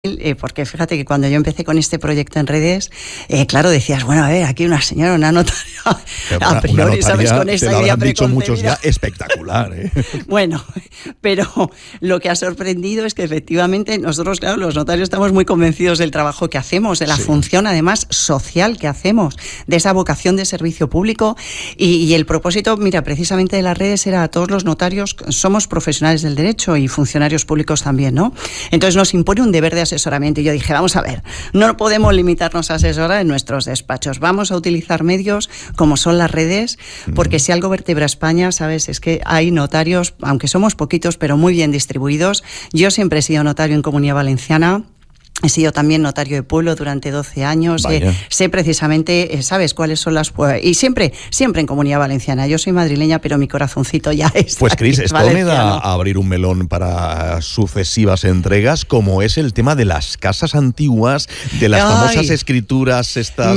Porque fíjate que cuando yo empecé con este proyecto en redes, claro, decías, bueno, a ver, aquí una señora, una notaria, a priori, ¿sabes? Con esta idea dicho muchos ya, espectacular, ¿eh? Bueno, pero lo que ha sorprendido es que efectivamente nosotros, claro, los notarios estamos muy convencidos del trabajo que hacemos, de la función además social que hacemos, de esa vocación de servicio público y el propósito, mira, precisamente de las redes era a todos los notarios, somos profesionales del derecho y funcionarios públicos también, ¿no? Entonces nos impone un deber de asesoramiento y yo dije, vamos a ver, no podemos limitarnos a asesorar en nuestros despachos, vamos a utilizar medios como son las redes, porque si algo vertebra España, ¿sabes? Es que hay notarios, aunque somos poquitos, pero muy bien distribuidos. Yo siempre he sido notario en Comunidad Valenciana. He sido también notario de pueblo durante 12 años. Sé precisamente, ¿sabes cuáles son las...? Y siempre en Comunidad Valenciana. Yo soy madrileña, pero mi corazoncito ya está. Pues Cris, esto me da a abrir un melón para sucesivas entregas, como es el tema de las casas antiguas, de las famosas escrituras estas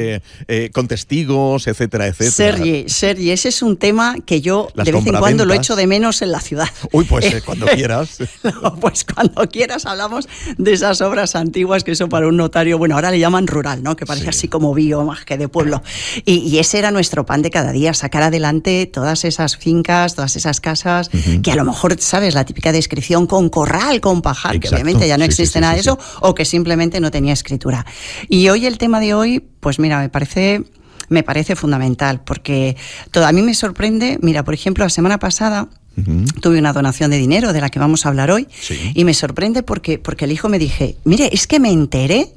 con testigos, etcétera, etcétera. Sergi, ese es un tema que yo de vez en cuando lo echo de menos en la ciudad. Uy, pues cuando quieras. No, pues cuando quieras hablamos de esas obras antiguas, que eso para un notario, bueno, ahora le llaman rural, ¿no? Que parece así como bio, más que de pueblo. Y ese era nuestro pan de cada día, sacar adelante todas esas fincas, todas esas casas, que a lo mejor, ¿sabes? La típica descripción con corral, con pajar, que obviamente ya no existe nada de eso, o que simplemente no tenía escritura. Y hoy el tema de hoy, pues mira, me parece fundamental, porque a mí me sorprende, mira, por ejemplo, la semana pasada tuve una donación de dinero de la que vamos a hablar hoy y me sorprende porque el hijo me dije, mire, es que me enteré,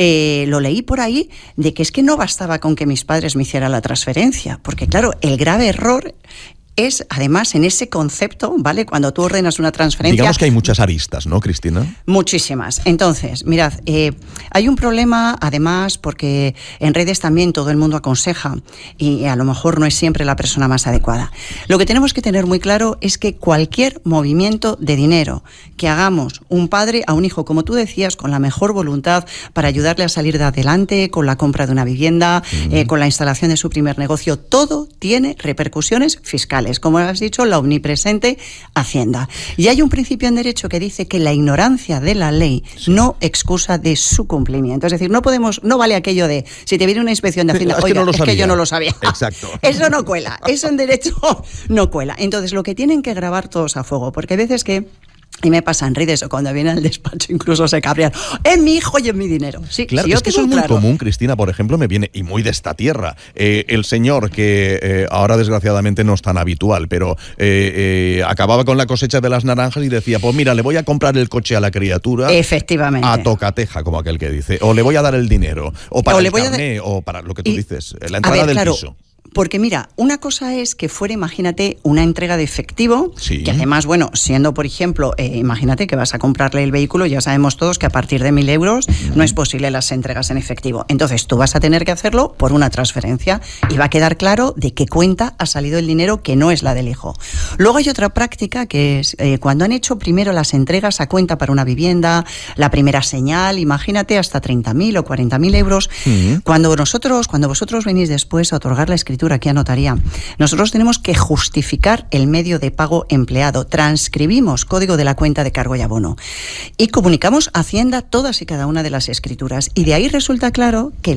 lo leí por ahí, de que es que no bastaba con que mis padres me hicieran la transferencia, porque claro, el grave error es, además, en ese concepto, ¿vale? Cuando tú ordenas una transferencia... Digamos que hay muchas aristas, ¿no, Cristina? Muchísimas. Entonces, mirad, hay un problema, además, porque en redes también todo el mundo aconseja y a lo mejor no es siempre la persona más adecuada. Lo que tenemos que tener muy claro es que cualquier movimiento de dinero que hagamos un padre a un hijo, como tú decías, con la mejor voluntad para ayudarle a salir de adelante, con la compra de una vivienda, con la instalación de su primer negocio, todo tiene repercusiones fiscales. Como has dicho, la omnipresente Hacienda. Y hay un principio en derecho que dice que la ignorancia de la ley no excusa de su cumplimiento. Es decir, no vale aquello de, si te viene una inspección de Hacienda, oiga, es que yo no lo sabía. Exacto. Eso no cuela, eso en derecho no cuela. Entonces, lo que tienen que grabar todos a fuego, porque hay veces que, y me pasa en redes o cuando viene al despacho incluso se cabrean, es mi hijo y es mi dinero. Sí, claro, es que eso es muy común, Cristina, por ejemplo, me viene, y muy de esta tierra, el señor que ahora desgraciadamente no es tan habitual, pero acababa con la cosecha de las naranjas y decía, pues mira, le voy a comprar el coche a la criatura. Efectivamente. A tocateja, como aquel que dice, o le voy a dar el dinero, o para el carné, o para lo que tú dices, la entrada del piso. Porque mira, una cosa es que fuera, imagínate, una entrega de efectivo, que además, bueno, siendo, por ejemplo, imagínate que vas a comprarle el vehículo, ya sabemos todos que a partir de 1.000 euros no es posible las entregas en efectivo. Entonces tú vas a tener que hacerlo por una transferencia y va a quedar claro de qué cuenta ha salido el dinero que no es la del hijo. Luego hay otra práctica que es cuando han hecho primero las entregas a cuenta para una vivienda, la primera señal, imagínate, hasta 30.000 o 40.000 euros. Cuando vosotros venís después a otorgar la escritura aquí a notaría, nosotros tenemos que justificar el medio de pago empleado, transcribimos código de la cuenta de cargo y abono y comunicamos a Hacienda todas y cada una de las escrituras, y de ahí resulta claro que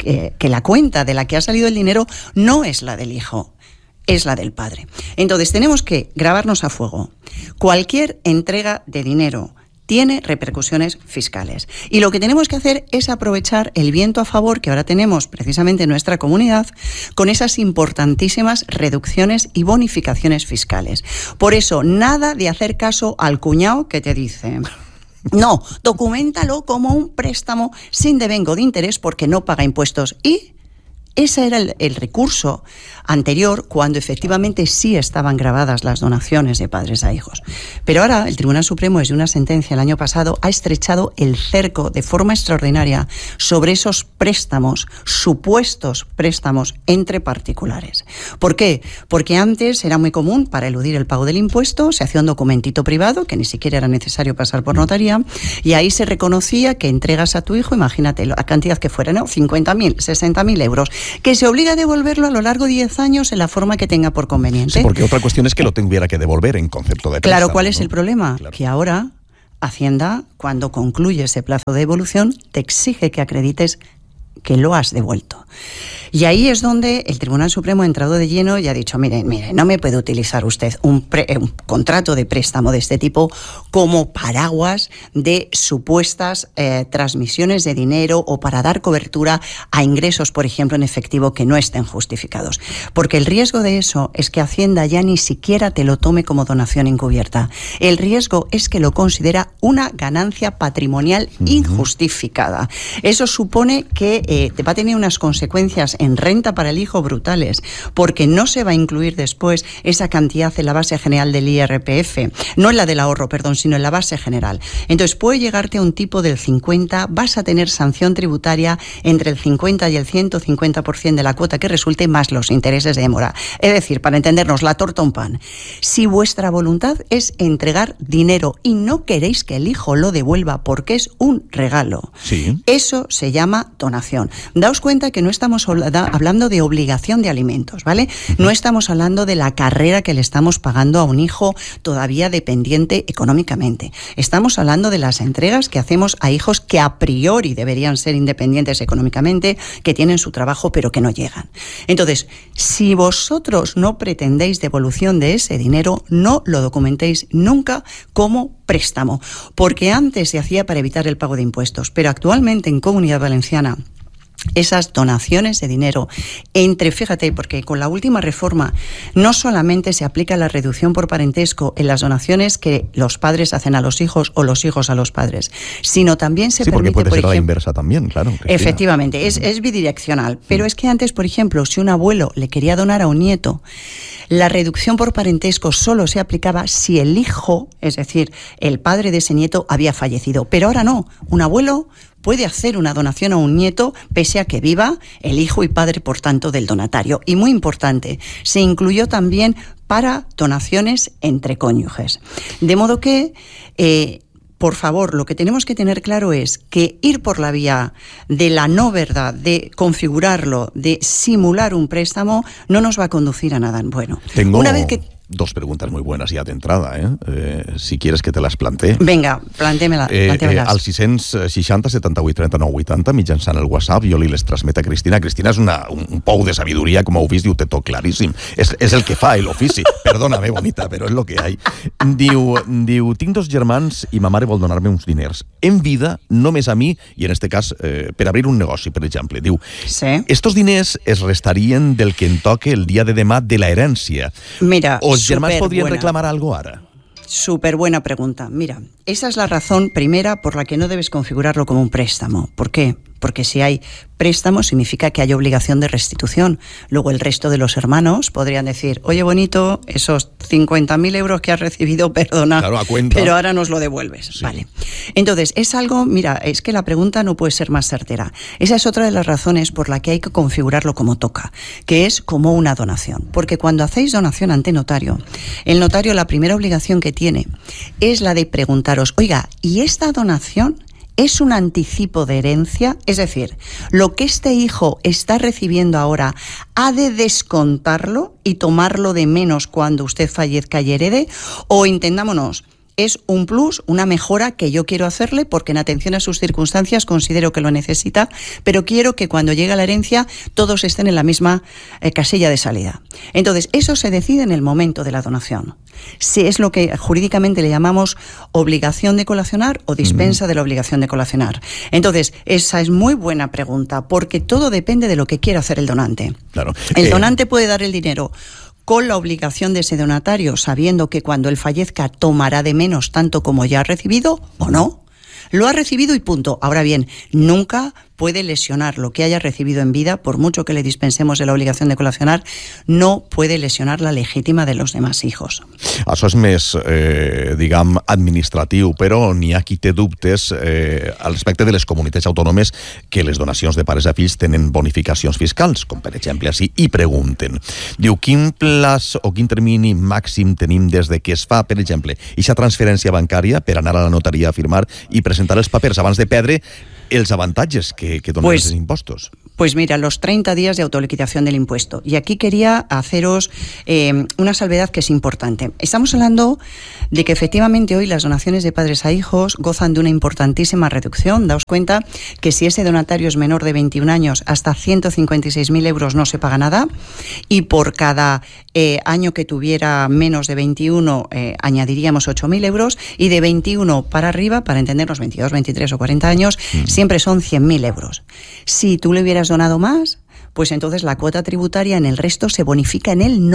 la cuenta de la que ha salido el dinero no es la del hijo, es la del padre. Entonces tenemos que grabarnos a fuego. Cualquier entrega de dinero tiene repercusiones fiscales. Y lo que tenemos que hacer es aprovechar el viento a favor que ahora tenemos precisamente en nuestra comunidad con esas importantísimas reducciones y bonificaciones fiscales. Por eso, nada de hacer caso al cuñado que te dice, no, documéntalo como un préstamo sin devengo de interés porque no paga impuestos. Y ese era el recurso anterior, cuando efectivamente sí estaban grabadas las donaciones de padres a hijos. Pero ahora el Tribunal Supremo, desde una sentencia el año pasado, ha estrechado el cerco de forma extraordinaria sobre esos préstamos, supuestos préstamos entre particulares. ¿Por qué? Porque antes era muy común, para eludir el pago del impuesto, se hacía un documentito privado, que ni siquiera era necesario pasar por notaría, y ahí se reconocía que entregas a tu hijo, imagínate la cantidad que fuera, ¿no? 50.000, 60.000 euros, que se obliga a devolverlo a lo largo de 10 años en la forma que tenga por conveniente. Sí, porque otra cuestión es que lo tuviera que devolver en concepto de préstamo. Claro, ¿cuál es el problema? Claro. Que ahora Hacienda, cuando concluye ese plazo de devolución, te exige que acredites que lo has devuelto. Y ahí es donde el Tribunal Supremo ha entrado de lleno y ha dicho, mire, no me puede utilizar usted un contrato de préstamo de este tipo como paraguas de supuestas transmisiones de dinero o para dar cobertura a ingresos, por ejemplo, en efectivo que no estén justificados. Porque el riesgo de eso es que Hacienda ya ni siquiera te lo tome como donación encubierta. El riesgo es que lo considera una ganancia patrimonial injustificada. Eso supone que te va a tener unas consecuencias en renta para el hijo brutales, porque no se va a incluir después esa cantidad en la base general del IRPF, no en la del ahorro, perdón, sino en la base general. Entonces puede llegarte a un tipo del 50, vas a tener sanción tributaria entre el 50 y el 150% de la cuota que resulte, más los intereses de demora. Es decir, para entendernos, la torta un pan. Si vuestra voluntad es entregar dinero y no queréis que el hijo lo devuelva porque es un regalo, sí, eso se llama donación. Daos cuenta que no estamos hablando de obligación de alimentos, ¿vale? No estamos hablando de la carrera que le estamos pagando a un hijo todavía dependiente económicamente. Estamos hablando de las entregas que hacemos a hijos que a priori deberían ser independientes económicamente, que tienen su trabajo pero que no llegan. Entonces, si vosotros no pretendéis devolución de ese dinero, no lo documentéis nunca como préstamo, porque antes se hacía para evitar el pago de impuestos, pero actualmente en Comunidad Valenciana esas donaciones de dinero fíjate, porque con la última reforma no solamente se aplica la reducción por parentesco en las donaciones que los padres hacen a los hijos o los hijos a los padres, sino también se permite, porque puede ser por ejemplo, la inversa también, claro. Cristina. Efectivamente, es bidireccional, pero es que antes, por ejemplo, si un abuelo le quería donar a un nieto, la reducción por parentesco solo se aplicaba si el hijo, es decir, el padre de ese nieto, había fallecido, pero ahora no, un abuelo puede hacer una donación a un nieto pese a que viva el hijo y padre, por tanto, del donatario. Y muy importante, se incluyó también para donaciones entre cónyuges. De modo que, por favor, lo que tenemos que tener claro es que ir por la vía de la no verdad, de configurarlo, de simular un préstamo, no nos va a conducir a nada bueno. Una vez que dos preguntas muy buenas ja d'entrada, si quieres que te les plantee. Vinga, plantémelas. Al 660 78 39 80, mitjançant el WhatsApp, jo li les transmet a Cristina. Cristina és un pou de sabidoria, com heu vist, diu, té tot claríssim. És el que fa, l'ofici. Perdóname, bonita, però és lo que hay. Diu, tinc dos germans i ma mare vol donar-me uns diners. En vida, només a mi, i en este cas, per obrir un negoci, per exemple. Diu, estos diners es restarien del que em toque el dia de demà de la herència. Mira, ¿Los germanos podrían reclamar algo ahora? Súper buena pregunta. Mira, esa es la razón primera por la que no debes configurarlo como un préstamo. ¿Por qué? Porque si hay préstamo significa que hay obligación de restitución. Luego el resto de los hermanos podrían decir, oye, bonito, esos 50.000 euros que has recibido, perdona, claro, a cuenta, pero ahora nos lo devuelves. Sí. Vale. Entonces, es algo, mira, es que la pregunta no puede ser más certera. Esa es otra de las razones por la que hay que configurarlo como toca, que es como una donación. Porque cuando hacéis donación ante notario, el notario la primera obligación que tiene es la de preguntaros, oiga, ¿y esta donación es un anticipo de herencia? Es decir, lo que este hijo está recibiendo ahora, ¿ha de descontarlo y tomarlo de menos cuando usted fallezca y herede? O entendámonos, es un plus, una mejora que yo quiero hacerle porque en atención a sus circunstancias considero que lo necesita, pero quiero que cuando llegue la herencia todos estén en la misma casilla de salida. Entonces, eso se decide en el momento de la donación. Si es lo que jurídicamente le llamamos obligación de colacionar o dispensa de la obligación de colacionar. Entonces, esa es muy buena pregunta, porque todo depende de lo que quiera hacer el donante. Claro. El donante puede dar el dinero con la obligación de ese donatario, sabiendo que cuando él fallezca tomará de menos tanto como ya ha recibido, o no. Lo ha recibido y punto. Ahora bien, nunca puede lesionar lo que haya recibido en vida, por mucho que le dispensemos de la obligación de colacionar, no puede lesionar la legítima de los demás hijos. Això és més, diguem, administratiu, però n'hi ha qui té dubtes al respecte de les comunitats autònomes que les donacions de pares a fills tenen bonificacions fiscals, com per exemple així, i pregunten. Diu, quin plaç o quin termini màxim tenim des de que es fa, per exemple, aquesta transferència bancària per anar a la notaria a firmar i presentar els papers abans de perdre els avantatges que donen els impostos? Pues mira, los 30 días de autoliquidación del impuesto. Y aquí quería haceros una salvedad que es importante. Estamos hablando de que efectivamente hoy las donaciones de padres a hijos gozan de una importantísima reducción. Daos cuenta que si ese donatario es menor de 21 años, hasta 156.000 euros no se paga nada, y por cada año que tuviera menos de 21 añadiríamos 8.000 euros, y de 21 para arriba, para entendernos 22, 23 o 40 años, siempre son 100.000 euros. Si tú le hubieras donado más, pues entonces la cuota tributaria en el resto se bonifica en el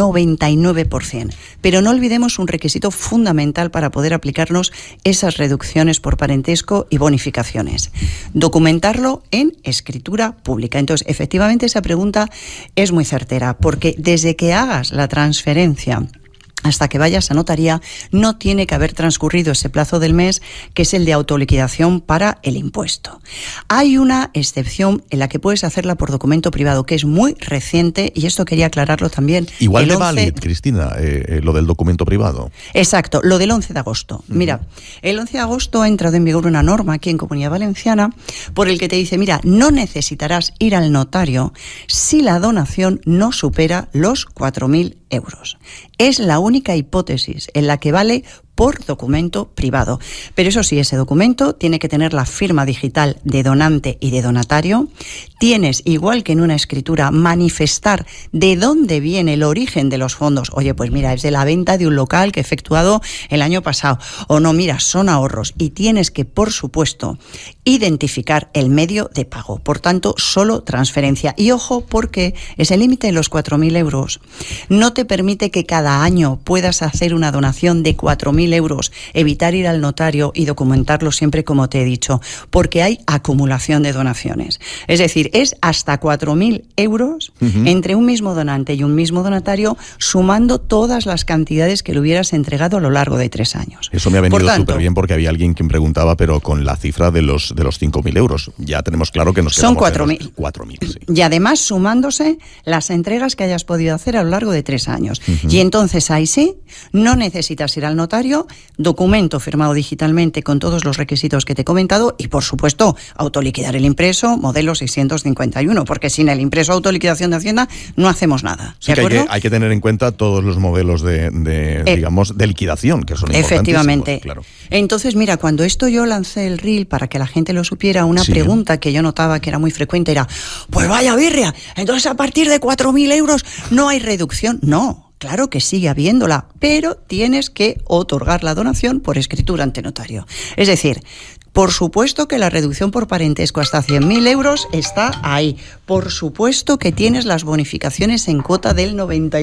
99%. Pero no olvidemos un requisito fundamental para poder aplicarnos esas reducciones por parentesco y bonificaciones: documentarlo en escritura pública. Entonces, efectivamente, esa pregunta es muy certera, porque desde que hagas la transferencia hasta que vayas a notaría, no tiene que haber transcurrido ese plazo del mes, que es el de autoliquidación para el impuesto. Hay una excepción en la que puedes hacerla por documento privado, que es muy reciente, y esto quería aclararlo también. Igual de válido, Cristina, lo del documento privado. Exacto, lo del 11 de agosto. Mira, el 11 de agosto ha entrado en vigor una norma aquí en Comunidad Valenciana por el que te dice, mira, no necesitarás ir al notario si la donación no supera los 4.000 euros. Es la única hipótesis en la que vale por documento privado. Pero eso sí, ese documento tiene que tener la firma digital de donante y de donatario. Tienes, igual que en una escritura, manifestar de dónde viene el origen de los fondos. Oye, pues mira, es de la venta de un local que he efectuado el año pasado. O no, mira, son ahorros. Y tienes que, por supuesto, identificar el medio de pago. Por tanto, solo transferencia. Y ojo, porque ese límite de los 4.000 euros no te permite que cada año puedas hacer una donación de 4.000 euros, evitar ir al notario y documentarlo siempre, como te he dicho, porque hay acumulación de donaciones. Es decir, es hasta 4.000 euros entre un mismo donante y un mismo donatario, sumando todas las cantidades que le hubieras entregado a lo largo de 3 años. Eso me ha venido súper bien, porque había alguien que me preguntaba, pero con la cifra de los 5.000 euros. Ya tenemos claro que nos son quedamos 4.000. 4.000, sí. Y además sumándose las entregas que hayas podido hacer a lo largo de 3 años. Y entonces ahí sí, no necesitas ir al notario, documento firmado digitalmente con todos los requisitos que te he comentado, y por supuesto autoliquidar el impreso modelo 651, porque sin el impreso autoliquidación de Hacienda no hacemos nada. Sí, que hay que tener en cuenta todos los modelos digamos, de liquidación, que son importantísimos. Efectivamente. Claro. Entonces, mira, cuando esto yo lancé el reel para que la gente lo supiera, una pregunta que yo notaba que era muy frecuente era, pues vaya birria, entonces a partir de 4.000 euros no hay reducción. No. Claro que sigue habiéndola, pero tienes que otorgar la donación por escritura ante notario. Es decir, por supuesto que la reducción por parentesco hasta 100.000 euros está ahí. Por supuesto que tienes las bonificaciones en cuota del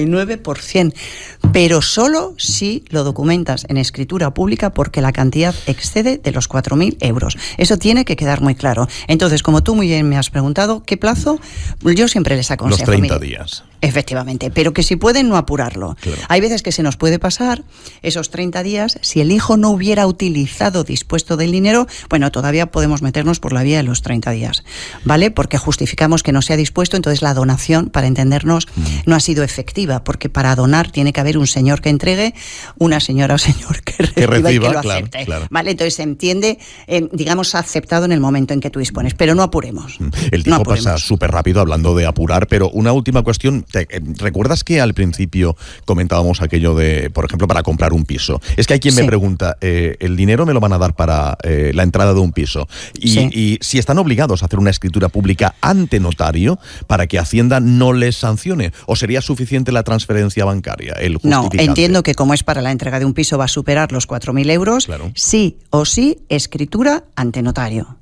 99%, pero solo si lo documentas en escritura pública, porque la cantidad excede de los 4.000 euros. Eso tiene que quedar muy claro. Entonces, como tú muy bien me has preguntado, ¿qué plazo? Yo siempre les aconsejo. Los 30 días. Efectivamente, pero que si pueden no apurarlo. Claro. Hay veces que se nos puede pasar esos 30 días, si el hijo no hubiera utilizado, dispuesto del dinero, bueno, todavía podemos meternos por la vía de los 30 días, ¿vale? Porque justificamos que no se ha dispuesto, entonces la donación, para entendernos, no ha sido efectiva, porque para donar tiene que haber un señor que entregue, una señora o señor que reciba y que lo acepte. Claro. ¿Vale? Entonces se entiende, digamos, aceptado en el momento en que tú dispones, pero no apuremos. El tiempo pasa súper rápido hablando de apurar, pero una última cuestión. ¿Recuerdas que al principio comentábamos aquello de, por ejemplo, para comprar un piso? Es que hay quien me pregunta, ¿el dinero me lo van a dar para la entrada de un piso? Y si están obligados a hacer una escritura pública ante notario para que Hacienda no les sancione, ¿o sería suficiente la transferencia bancaria, el justificante? No, entiendo que como es para la entrega de un piso va a superar los 4.000 euros, claro. Sí o sí, escritura ante notario.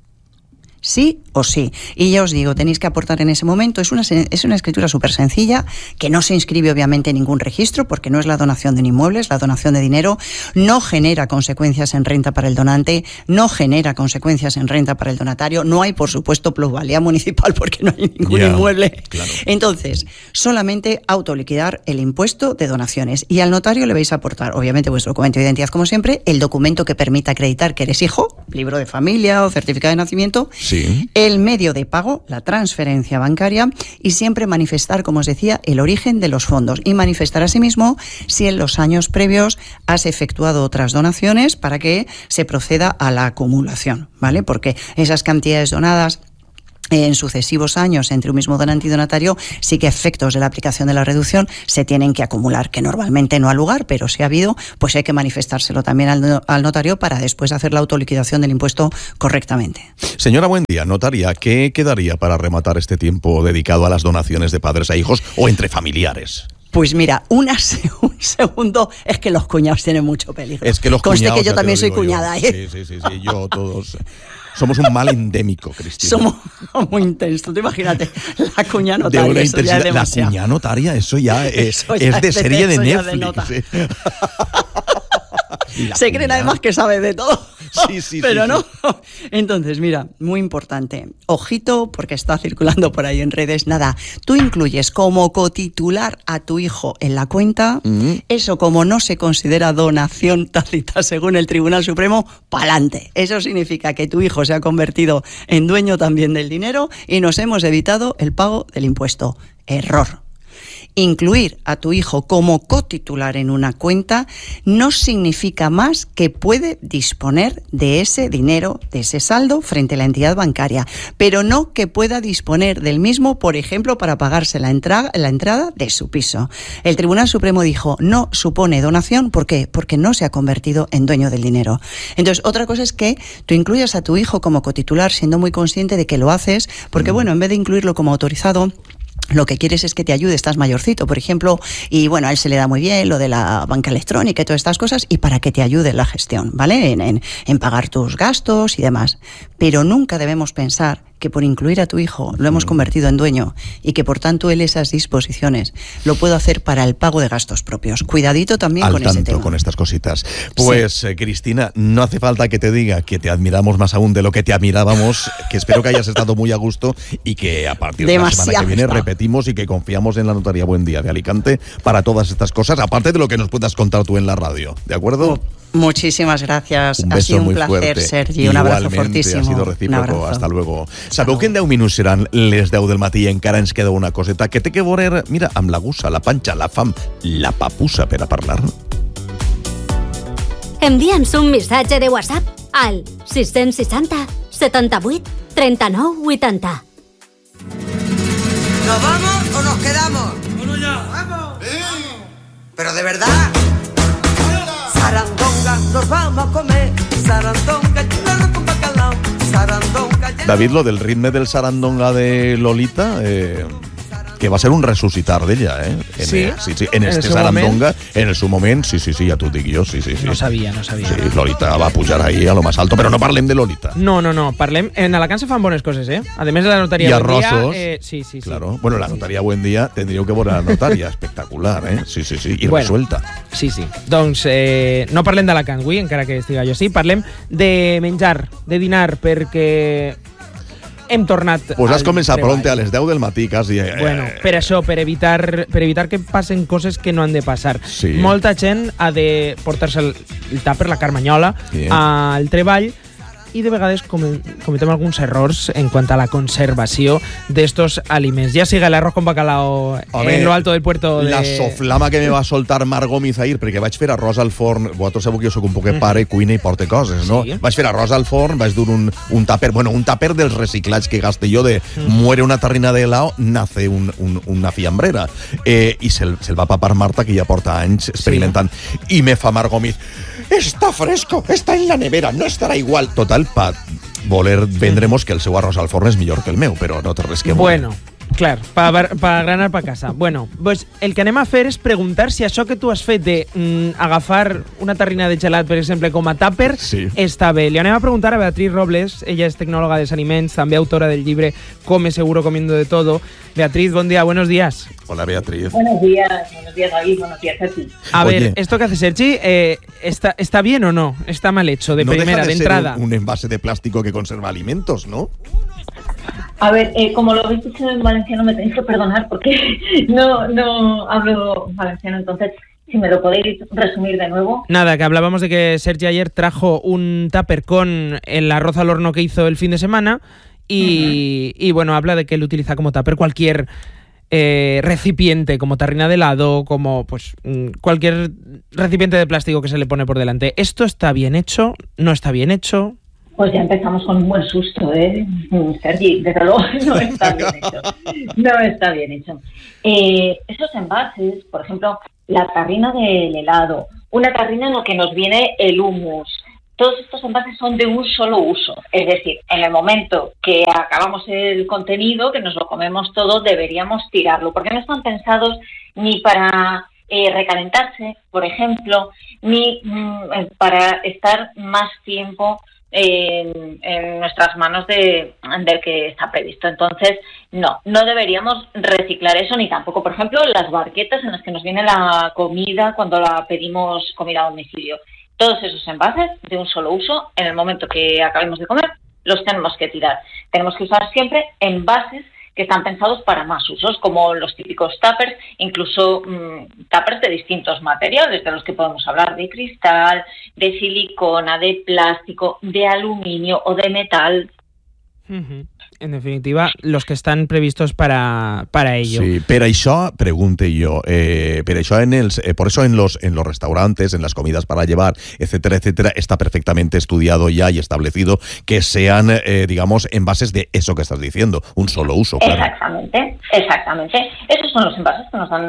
Sí o sí. Y ya os digo, tenéis que aportar en ese momento. Es una escritura súper sencilla, que no se inscribe obviamente en ningún registro, porque no es la donación de un inmueble, es la donación de dinero. No genera consecuencias en renta para el donante, no genera consecuencias en renta para el donatario. No hay, por supuesto, plusvalía municipal, porque no hay ningún inmueble. Claro. Entonces, solamente autoliquidar el impuesto de donaciones. Y al notario le vais a aportar, obviamente, vuestro documento de identidad, como siempre, el documento que permita acreditar que eres hijo, libro de familia o certificado de nacimiento. Sí. El medio de pago, la transferencia bancaria, y siempre manifestar, como os decía, el origen de los fondos, y manifestar asimismo si en los años previos has efectuado otras donaciones para que se proceda a la acumulación, ¿vale? Porque esas cantidades donadas en sucesivos años entre un mismo donante y donatario, sí que efectos de la aplicación de la reducción se tienen que acumular, que normalmente no ha lugar, pero si ha habido, pues hay que manifestárselo también al notario para después hacer la autoliquidación del impuesto correctamente. Señora Buendía, notaria, ¿qué quedaría para rematar este tiempo dedicado a las donaciones de padres a hijos o entre familiares? Pues mira, un segundo, es que los cuñados tienen mucho peligro. Es que los Conste cuñados, que yo también soy cuñada, ¿eh? Sí, yo todos... Somos un mal endémico, Cristina. Somos muy intensos. Tú imagínate, la cuña notaria, de eso ya es La demasiado. cuña notaria, eso ya es de serie de Netflix. Se creen además que sabe de todo. Sí, pero no. Entonces, mira, muy importante. Ojito, porque está circulando por ahí en redes. Nada, tú incluyes como cotitular a tu hijo en la cuenta. Eso, como no se considera donación tácita según el Tribunal Supremo, pa'lante. Eso significa que tu hijo se ha convertido en dueño también del dinero y nos hemos evitado el pago del impuesto. Error. Incluir a tu hijo como cotitular en una cuenta no significa más que puede disponer de ese dinero, de ese saldo frente a la entidad bancaria, pero no que pueda disponer del mismo, por ejemplo, para pagarse la entrada de su piso. El Tribunal Supremo dijo, no supone donación, ¿por qué? Porque no se ha convertido en dueño del dinero. Entonces, otra cosa es que tú incluyas a tu hijo como cotitular siendo muy consciente de que lo haces, porque bueno, en vez de incluirlo como autorizado, lo que quieres es que te ayude, estás mayorcito, por ejemplo, y bueno, a él se le da muy bien lo de la banca electrónica y todas estas cosas, y para que te ayude en la gestión, ¿vale? En pagar tus gastos y demás. Pero nunca debemos pensar que por incluir a tu hijo lo hemos convertido en dueño y que por tanto él esas disposiciones lo puedo hacer para el pago de gastos propios. Cuidadito también con ese tema. Con estas cositas. Pues sí. Cristina, no hace falta que te diga que te admiramos más aún de lo que te admirábamos, que espero que hayas estado muy a gusto y que a partir de la semana que viene repetimos y que confiamos en la Notaría Buendía de Alicante para todas estas cosas, aparte de lo que nos puedas contar tú en la radio, ¿de acuerdo? Muchísimas gracias. Un beso ha sido un placer, fuerte. Sergi. Un abrazo fortísimo. Ha sido recíproco. Hasta luego. Sabeu que en 10 minuts seran les 10 del matí i encara ens queda una coseta que té que veure, mira, amb la gussa, la panxa, la fam, la papussa per a parlar. Envia'ns un missatge de WhatsApp al 660 78 39 80. ¿Nos vamos o nos quedamos? ¡Bueno ya! ¡Vamos! ¿Pero de verdad? Sarandonga, nos vamos a comer. Sarandonga, chulada con bacalao. Sarandonga. David, lo del ritme del sarandonga de Lolita, que va a ser un resucitar d'ella, ¿eh? Sí, en este sarandonga, en el su moment, sí, ja t'ho dic jo, sí. No sabia. Sí, Lolita va a pujar ahí a lo más alto, però no parlem de Lolita. No, parlem... En Alacant se fan bones coses, eh? A més de la Notaria Buendía... I arrossos. Sí. Claro. Bueno, la Notaria Buendía tendríeu que veure la Notaria, espectacular, eh? Sí, i bueno, resuelta. Sí. Doncs no parlem d'Alacant avui, encara que estiga jo sí, parlem de menjar, de dinar, perquè... hem tornat... Pues has començat pronte a les 10 del matí, quasi. Bueno, per això, per evitar que passen coses que no han de passar. Sí. Molta gent ha de portar-se el tàper, la carmanyola, al treball, i de vegades cometem alguns errors en quant a la conservació d'estos aliments. Ja siga l'arròs con bacalao en lo alto del puerto de... La soflama que me va soltar Margot Mizair, perquè vaig fer arròs al forn. Vosaltres sabeu que jo soc un poquet pare, cuina i porte coses, no? Sí. Vaig fer arròs al forn, vaig dur un tàper, un tàper dels reciclats que gaste jo de muere una tarrina de helado, nace una fiambrera. I se'l va papar Marta, que ja porta anys experimentant. I me fa Margot Miz, está fresco, está en la nevera, no estarà igual. Total, pa voler vendremos que el seu arròs al forn és millor que el meu, però no té res que Bueno, clar, pa granar pa casa. Bueno, pues el que anem a fer és preguntar si això que tu has fet de agafar una tarrina de gelat, per exemple, com a tàper, està bé. Li anem a preguntar a Beatriz Robles, ella és tecnòloga de aliments, també autora del llibre Come seguro comiendo de todo. Beatriz, bon día, buenos días. Hola, Beatriz. Buenos días David, buenos días a ti. A ver, esto que hace Sergi, ¿está bien o no? ¿Está mal hecho, de primera, de entrada? Ser un envase de plástico que conserva alimentos, ¿no? A ver, como lo habéis dicho en valenciano, me tenéis que perdonar porque no hablo valenciano, entonces, si me lo podéis resumir de nuevo. Nada, que hablábamos de que Sergi ayer trajo un tupper con el arroz al horno que hizo el fin de semana y bueno, habla de que él utiliza como tupper cualquier recipiente, como tarrina de helado, como pues cualquier recipiente de plástico que se le pone por delante. ¿Esto está bien hecho? ¿No está bien hecho? Pues ya empezamos con un buen susto, Sergi, desde luego no está bien hecho. No está bien hecho. Esos envases, por ejemplo, la tarrina del helado, una tarrina en la que nos viene el hummus, todos estos envases son de un solo uso. Es decir, en el momento que acabamos el contenido, que nos lo comemos todo, deberíamos tirarlo, porque no están pensados ni para recalentarse, por ejemplo, ni para estar más tiempo en nuestras manos del que está previsto. Entonces, no deberíamos reciclar eso, ni tampoco, por ejemplo, las barquetas en las que nos viene la comida cuando la pedimos comida a domicilio. Todos esos envases de un solo uso, en el momento que acabemos de comer, los tenemos que tirar. Tenemos que usar siempre envases que están pensados para más usos, como los típicos tuppers, incluso tuppers de distintos materiales, de los que podemos hablar de cristal, de silicona, de plástico, de aluminio o de metal. En definitiva, los que están previstos para ello. Sí, pero això, pregunte jo, per això por eso en los restaurantes, en las comidas para llevar, etcétera, etcétera, está perfectamente estudiado ya y establecido que sean, digamos, envases de eso que estás diciendo, un solo uso. Claro. Exactamente. Esos son los envases que nos dan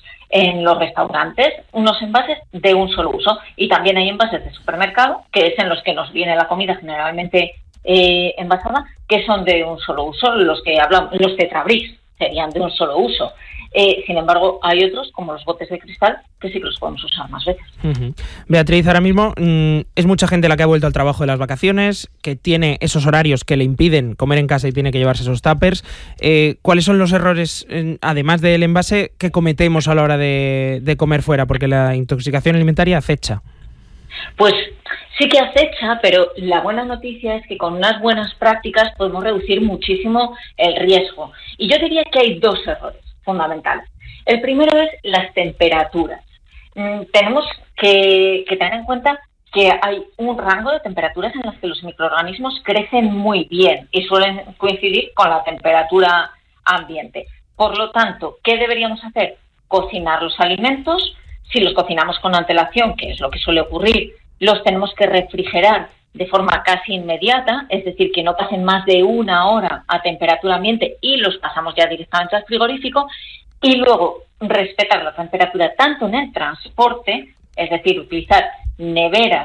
en los restaurantes, unos envases de un solo uso. Y también hay envases de supermercado, que es en los que nos viene la comida generalmente envasada, que son de un solo uso. Los que hablamos, los Tetrabricks serían de un solo uso. Sin embargo, hay otros, como los botes de cristal, que sí que los podemos usar más veces. Beatriz, ahora mismo es mucha gente la que ha vuelto al trabajo de las vacaciones, que tiene esos horarios que le impiden comer en casa y tiene que llevarse esos tuppers. ¿Cuáles son los errores, además del envase, que cometemos a la hora de comer fuera? Porque la intoxicación alimentaria acecha. Pues sí que acecha, pero la buena noticia es que con unas buenas prácticas podemos reducir muchísimo el riesgo. Y yo diría que hay dos errores fundamentales. El primero es las temperaturas. Tenemos que tener en cuenta que hay un rango de temperaturas en las que los microorganismos crecen muy bien y suelen coincidir con la temperatura ambiente. Por lo tanto, ¿qué deberíamos hacer? Cocinar los alimentos. Si los cocinamos con antelación, que es lo que suele ocurrir, los tenemos que refrigerar de forma casi inmediata, es decir, que no pasen más de 1 hora a temperatura ambiente y los pasamos ya directamente al frigorífico, y luego respetar la temperatura tanto en el transporte, es decir, utilizar neveras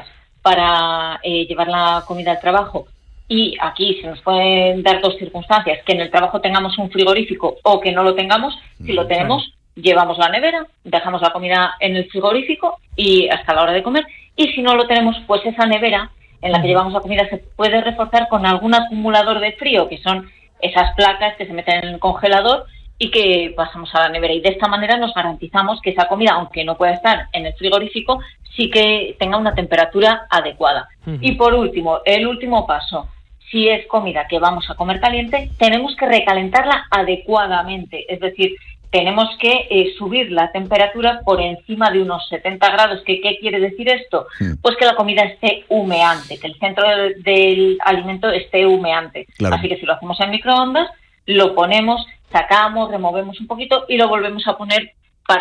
para llevar la comida al trabajo. Y aquí se nos pueden dar dos circunstancias: que en el trabajo tengamos un frigorífico o que no lo tengamos. Si lo tenemos, llevamos la nevera, dejamos la comida en el frigorífico y hasta la hora de comer. Y si no lo tenemos, pues esa nevera en la que llevamos la comida se puede reforzar con algún acumulador de frío, que son esas placas que se meten en el congelador y que pasamos a la nevera. Y de esta manera nos garantizamos que esa comida, aunque no pueda estar en el frigorífico, sí que tenga una temperatura adecuada. Y por último, el último paso: si es comida que vamos a comer caliente, tenemos que recalentarla adecuadamente. Es decir, tenemos que subir la temperatura por encima de unos 70 grados. ¿Qué quiere decir esto? Pues que la comida esté humeante, que el centro del alimento esté humeante. Claro. Así que si lo hacemos en microondas, lo ponemos, sacamos, removemos un poquito y lo volvemos a poner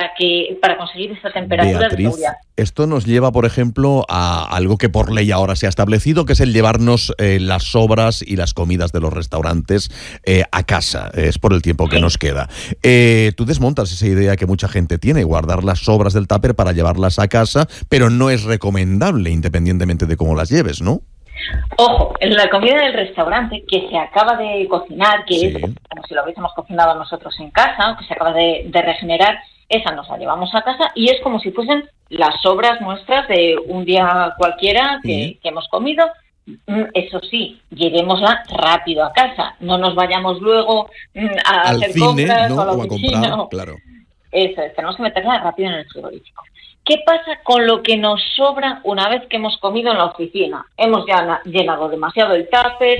para conseguir esa temperatura, Beatriz, de seguridad. Esto nos lleva, por ejemplo, a algo que por ley ahora se ha establecido, que es el llevarnos las sobras y las comidas de los restaurantes a casa. Es por el tiempo que nos queda. Tú desmontas esa idea que mucha gente tiene, guardar las sobras del tupper para llevarlas a casa, pero no es recomendable independientemente de cómo las lleves, ¿no? Ojo, en la comida del restaurante que se acaba de cocinar, que es como si lo hubiésemos cocinado nosotros en casa, que se acaba de regenerar, esa nos la llevamos a casa y es como si fuesen las sobras nuestras de un día cualquiera que hemos comido. Eso sí, llevémosla rápido a casa, no nos vayamos luego a al hacer cine, compras, ¿no? o a la O a oficina, comprar, claro. Eso es, tenemos que meterla rápido en el frigorífico. ¿Qué pasa con lo que nos sobra una vez que hemos comido en la oficina? Hemos ya llenado demasiado el tupper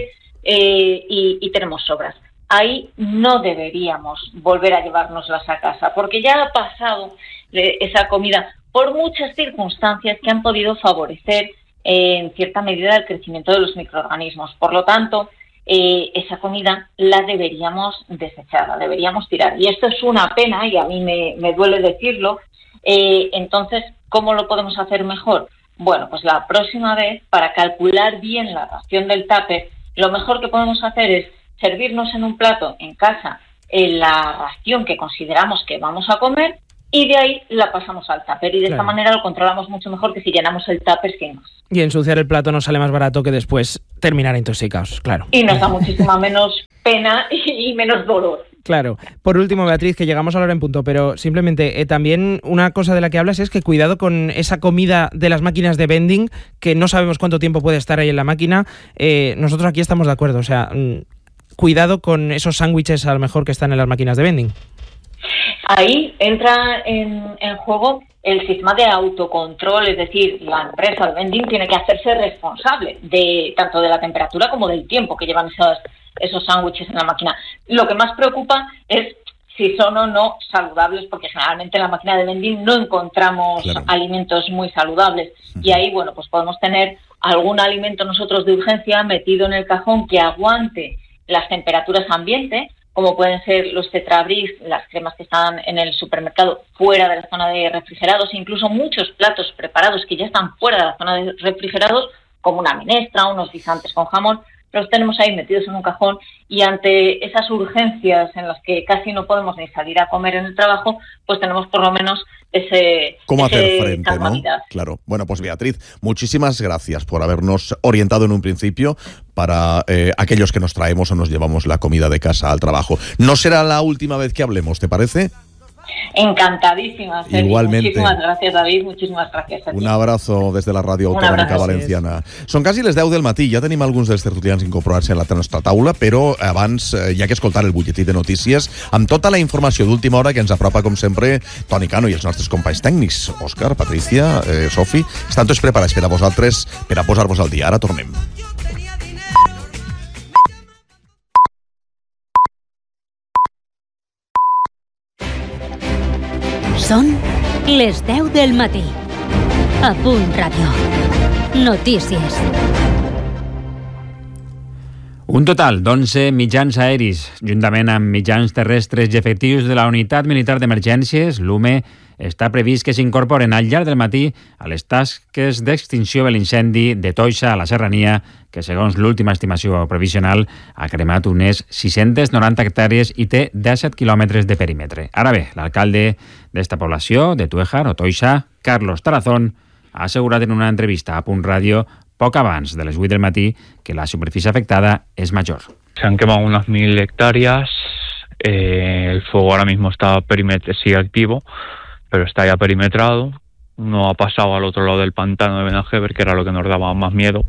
y tenemos sobras. Ahí no deberíamos volver a llevárnoslas a casa, porque ya ha pasado esa comida por muchas circunstancias que han podido favorecer en cierta medida el crecimiento de los microorganismos. Por lo tanto, esa comida la deberíamos desechar, la deberíamos tirar. Y esto es una pena y a mí me duele decirlo. Entonces, ¿cómo lo podemos hacer mejor? Bueno, pues la próxima vez, para calcular bien la ración del tupper, lo mejor que podemos hacer es servirnos en un plato en casa la ración que consideramos que vamos a comer y de ahí la pasamos al tupper. Y de esta manera lo controlamos mucho mejor que si llenamos el tupper sin más. Y ensuciar el plato nos sale más barato que después terminar intoxicados, claro. Y nos da muchísima menos pena y menos dolor. Claro. Por último, Beatriz, que llegamos a la hora en punto, pero simplemente también una cosa de la que hablas es que cuidado con esa comida de las máquinas de vending, que no sabemos cuánto tiempo puede estar ahí en la máquina. Nosotros aquí estamos de acuerdo, o sea, cuidado con esos sándwiches a lo mejor que están en las máquinas de vending. Ahí entra en juego el sistema de autocontrol, es decir, la empresa de vending tiene que hacerse responsable de tanto de la temperatura como del tiempo que llevan esos sándwiches en la máquina. Lo que más preocupa es si son o no saludables, porque generalmente en la máquina de vending no encontramos alimentos muy saludables. Y ahí, bueno, pues podemos tener algún alimento nosotros de urgencia metido en el cajón que aguante las temperaturas ambiente, como pueden ser los tetrabris, las cremas que están en el supermercado fuera de la zona de refrigerados, incluso muchos platos preparados que ya están fuera de la zona de refrigerados, como una minestra, unos guisantes con jamón, los tenemos ahí metidos en un cajón y ante esas urgencias en las que casi no podemos ni salir a comer en el trabajo, pues tenemos por lo menos ¿Cómo hacer frente, no? Claro. Bueno, pues Beatriz, muchísimas gracias por habernos orientado en un principio para aquellos que nos traemos o nos llevamos la comida de casa al trabajo. No será la última vez que hablemos, ¿te parece? Encantadísima. Igualmente. Muchísimas gracias, David. Muchísimas gràcies a ti. Un abrazo des de la Ràdio Autonòmica Valenciana. Són quasi les 10 del matí, ja tenim alguns dels tertulians incorporats en la nostra taula, però abans hi ha que escoltar el butlletí de notícies amb tota la informació d'última hora que ens apropa, com sempre, Toni Cano i els nostres companys tècnics. Òscar, Patricia, Sofi, estan tots preparats per a vosaltres, per a posar-vos al dia. Ara tornem. Són les 10 del matí. A Punt Ràdio. Notícies. Un total d'11 mitjans aeris, juntament amb mitjans terrestres i efectius de la Unitat Militar d'Emergències, l'UME, està previst que s'incorporen al llarg del matí a les tasques d'extinció de l'incendi de Toixa a la Serrania, que segons l'última estimació provisional ha cremat unes 690 hectàrees i té 17 quilòmetres de perímetre. Ara bé, l'alcalde d'esta població, de Tuéjar o Toixa, Carlos Tarazón, ha assegurat en una entrevista a Punt Ràdio poc abans de les 8 del matí que la superficie afectada es mayor. Se han quemado unas 1000 hectáreas, el fuego ahora mismo sigue activo, pero está ya perimetrado, no ha pasado al otro lado del pantano de Benajever, que era lo que nos daba más miedo,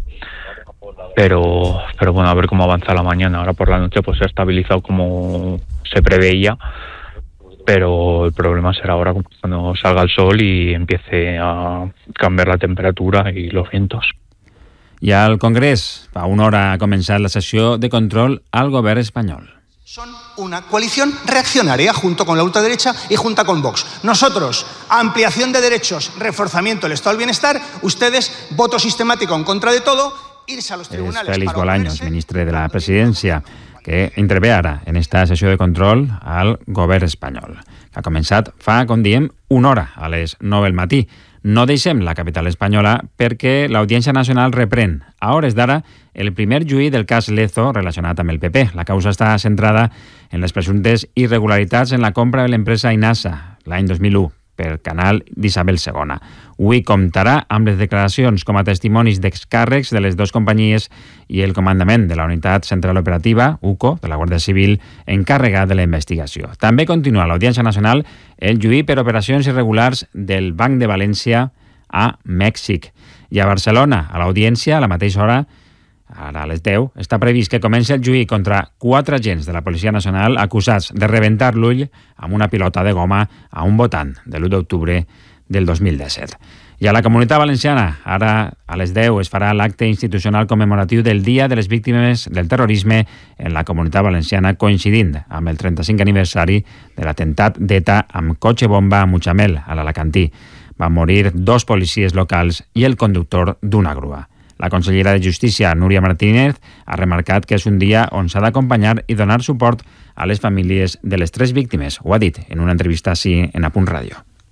pero bueno, a ver cómo avanza la mañana. Ahora por la noche pues se ha estabilizado como se preveía, pero el problema será ahora cuando salga el sol y empiece a cambiar la temperatura y los vientos. I al Congrés, fa una hora ha començat la sessió de control al govern espanyol. Son una coalición reaccionaria junto con la ultraderecha y junto con Vox. Nosotros, ampliación de derechos, reforzamiento del estado del bienestar, ustedes, voto sistemático en contra de todo, irse a los tribunales... És Félix Bolaños, ministre de la Presidència, que intervé ara en esta sessió de control al govern espanyol, que ha començat fa, com diem, una hora, a les 9 del matí. No deixem la capital espanyola perquè l'Audiència Nacional reprèn a hores d'ara el primer juí del cas Lezo relacionat amb el PP. La causa està centrada en les presumptes irregularitats en la compra de l'empresa Inasa l'any 2001 per canal d'Isabel II. Avui comptarà amb les declaracions com a testimonis d'excàrrecs de les dues companyies i el comandament de la Unitat Central Operativa, UCO, de la Guàrdia Civil, encarregat de la investigació. També continua a l'Audiència Nacional el juí per operacions irregulars del Banc de València a Mèxic. I a Barcelona, a l'Audiència, a la mateixa hora, ara a les 10, està previst que comenci el juí contra 4 agents de la Policia Nacional acusats de rebentar l'ull amb una pilota de goma a un votant de l'1 d'octubre del 2017. I a la Comunitat Valenciana, ara a les 10 es farà l'acte institucional commemoratiu del Dia de les Víctimes del Terrorisme en la Comunitat Valenciana, coincidint amb el 35 aniversari de l'atemptat d'ETA amb cotxe bomba a Mutxamel, a l'Alacantí. Van morir 2 policies locals i el conductor d'una grua. La consellera de Justícia, Núria Martínez, ha remarcat que és un dia on s'ha d'acompanyar i donar suport a les famílies de les 3 víctimes. Ho ha dit en una entrevista així en A Punt Ràdio.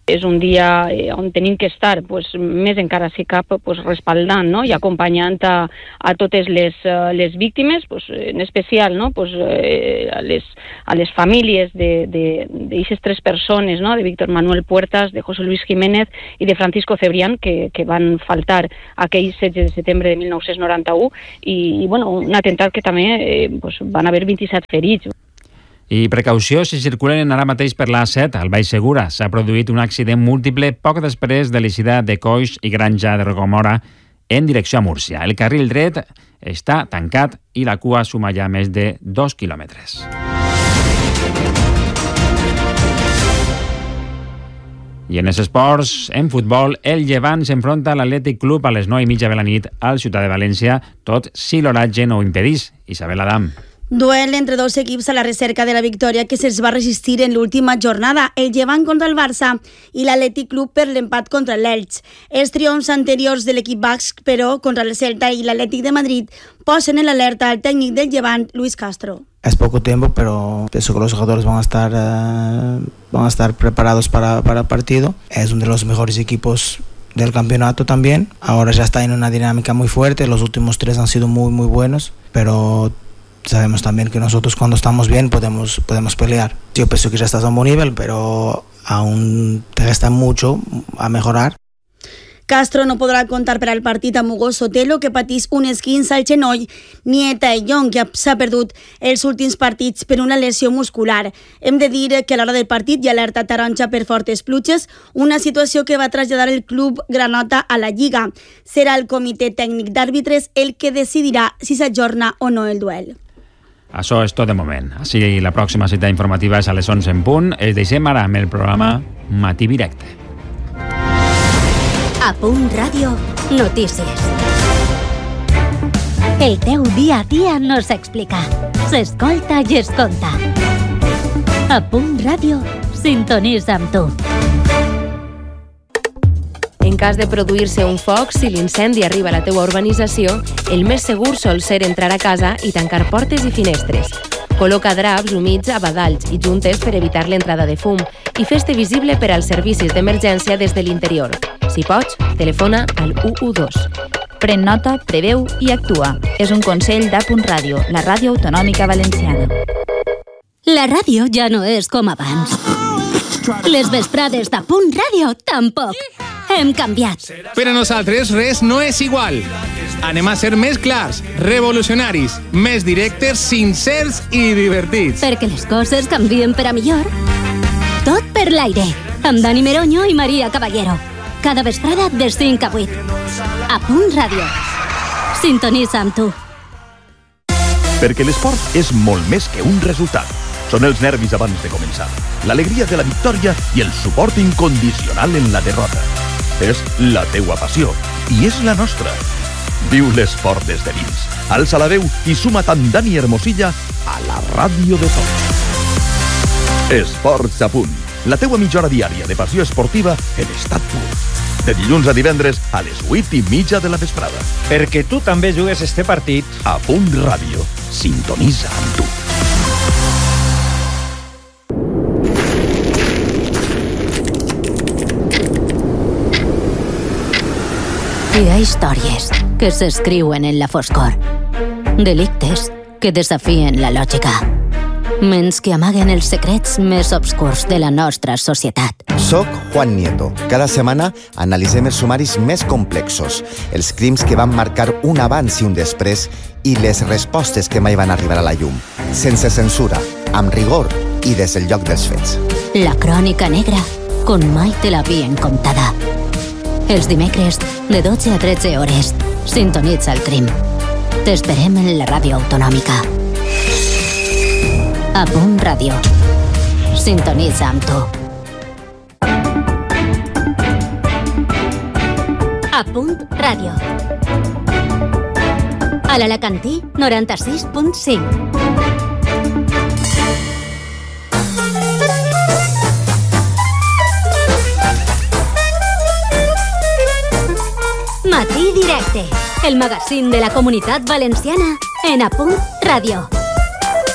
És un dia on tenim que estar, més encara si cap, respaldant, no? I acompanyant a totes les víctimes, en especial, no? A les famílies d'aquestes 3 persones, no? De Víctor Manuel Puertas, de José Luis Jiménez i de Francisco Cebrián, que van faltar aquell 16 de setembre de 1991, i un atemptat que també van haver 27 ferits. I precaució si circulen ara mateix per l'A7 al Baix Segura. S'ha produït un accident múltiple poc després de l'eixida de Coix i Granja de Rocamora en direcció a Múrcia. El carril dret està tancat i la cua suma ja més de 2 quilòmetres. I en els esports, en futbol, el Llevant s'enfronta a l'Atlètic Club a les 9:30 de la nit al Ciutat de València, tot si l'oratge no ho impedís. Isabel Adam. Duel entre dos equips a la recerca de la victòria que se'ls va resistir en l'última jornada, el Llevant contra el Barça i l'Atlètic Club per l'empat contra l'Elx. Els triomfs anteriors de l'equip basc, però, contra el Celta i l'Atlètic de Madrid, posen en alerta al técnico del Llevant, Luis Castro. Es poco tiempo, pero pienso que los jugadores van a estar preparados para el partido. Es uno de los mejores equipos del campeonato también. Ahora ya está en una dinámica muy fuerte. Los últimos 3 han sido muy, muy buenos, pero sabemos también que nosotros cuando estamos bien podemos pelear. Yo pienso que ya estás a un buen nivel, pero aún te resta mucho a mejorar. Castro no podrà comptar per al partit amb Hugo Sotelo, que patís un esquinç al genoll, ni Etay Young, que s'ha perdut els últims partits per una lesió muscular. Hem de dir que a l'hora del partit hi ha alerta taronja per fortes pluges, una situació que va traslladar el club granota a la Lliga. Serà el comitè tècnic d'àrbitres el que decidirà si s'ajorna o no el duel. Això és tot de moment. Així la pròxima cita informativa és a les 11 en punt. Els deixem ara amb el programa Matí Directe. A Punt Ràdio, notícies. El teu dia a dia no s'explica, s'escolta i es conta. A Punt Ràdio, sintonitza amb tu. En cas de produir-se un foc, si l'incendi arriba a la teua urbanització, el més segur sol ser entrar a casa i tancar portes i finestres. Col·loca draps humits a badalls i juntes per evitar l'entrada de fum i fes-te visible per als servicis d'emergència des de l'interior. Si pots, telefona al 112. Pren nota, preveu i actua. És un consell d'A Punt Ràdio, la ràdio autonòmica valenciana. La ràdio ja no és com abans. Les vesprades d'A Punt Ràdio tampoc. Hem canviat. Per a nosaltres res no és igual. Anem a ser més clars, revolucionaris, més directes, sincers i divertits. Perquè les coses canvien per a millor. Tot per l'aire, amb Dani Meroño i Maria Caballero. Cada vesprada de 5 a 8. A Punt Ràdio. Sintonitza amb tu. Perquè l'esport és molt més que un resultat. Són els nervis abans de començar, l'alegria de la victòria i el suport incondicional en la derrota. És la teua passió i és la nostra. Viu l'esport des de dins. Alça la veu i suma't amb Dani Hermosilla a la ràdio de tots. Esports a punt. La teua mitja hora diària de passió esportiva en estat pur. De dilluns a divendres a les 8:30 de la vesprada. Perquè tu també jugues este partit. A Punt Ràdio. Sintonitza amb tu. Hi ha històries que s'escriuen en la foscor. Delictes que desafien la lògica. Ments que amaguen els secrets més obscurs de la nostra societat. Soc Juan Nieto. Cada setmana analitzem els sumaris més complexos, els crims que van marcar un abans i un després i les respostes que mai van arribar a la llum. Sense censura, amb rigor i des del lloc dels fets. La crònica negra, com mai te l'havien contada. Els dimecres, de 12 a 13 hores, sintonitza el crim. T'esperem en la ràdio autonòmica. A Punt Ràdio. Sintonitza amb tu. A Punt Ràdio. A l'Alacantí, 96.5. Matí Directe, el magazín de la Comunitat Valenciana en A Punt Ràdio.